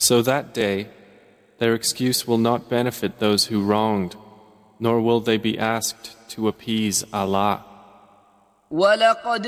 So that day, their excuse will not benefit those who wronged, nor will they be asked to appease Allah. ولقد